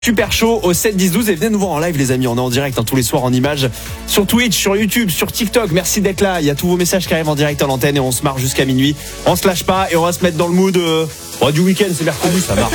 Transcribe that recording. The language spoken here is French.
Super chaud au 7-10-12 et venez nous voir en live les amis, on est en direct tous les soirs en images sur Twitch, sur YouTube, sur TikTok. Merci d'être là, il y a tous vos messages qui arrivent en direct à l'antenne et on se marre jusqu'à minuit. On se lâche pas et on va se mettre dans le mood du week-end, c'est mercredi, ça marche.